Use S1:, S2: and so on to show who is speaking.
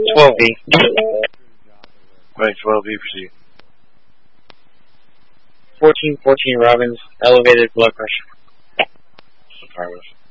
S1: 12B.
S2: Right, 12B, proceed.
S1: 1414 Robbins, elevated blood pressure.
S2: Affirmative.